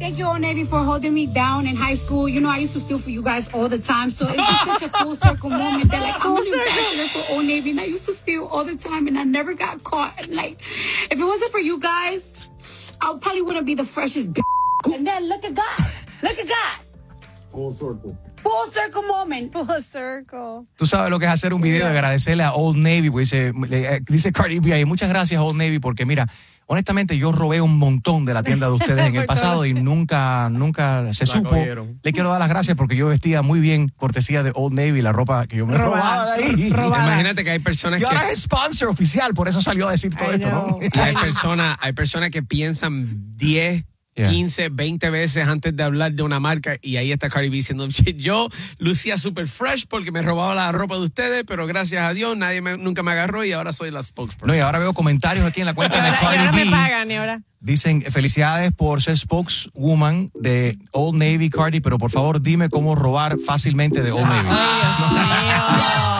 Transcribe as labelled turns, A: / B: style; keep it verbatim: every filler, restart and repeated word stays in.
A: Thank you, Old Navy, for holding me down in high school. You know, I used to steal for you guys all the time, so it was such a full circle moment that, like, I'm an ambassador for Old Navy, and I used to steal all the time, and I never got caught. And, like, if it wasn't for you guys, I probably wouldn't be the freshest b****. And then look at God. Look at God.
B: Full circle.
A: Full circle moment.
C: Full circle.
D: Tú sabes lo que es hacer un video y agradecerle a Old Navy, porque dice, dice Cardi B, muchas gracias Old Navy, porque mira, honestamente yo robé un montón de la tienda de ustedes en el pasado y nunca, nunca se
E: La
D: supo.
E: cogieron.
D: Le quiero dar las gracias porque yo vestía muy bien, cortesía de Old Navy, la ropa que yo me robaba de ahí.
C: Robada.
E: Imagínate que hay personas
D: Y
E: que...
D: ahora es sponsor oficial, por eso salió a decir todo
C: I
D: esto,
C: know.
D: ¿no?
E: Y hay personas, hay personas que piensan diez,
D: Yeah.
E: quince, veinte veces antes de hablar de una marca y ahí está Cardi B diciendo, yo lucía super fresh porque me robaba la ropa de ustedes, pero gracias a Dios nadie me, nunca me agarró y ahora soy la spokesperson.
D: No, y ahora veo comentarios aquí en la
C: Y
D: cuenta de
C: ahora, y
D: Cardi
C: ahora me
D: B.
C: pagan, y ahora.
D: Dicen, felicidades por ser spokeswoman de Old Navy, Cardi, pero por favor dime cómo robar fácilmente de Old Navy.
C: Ay, Dios mío.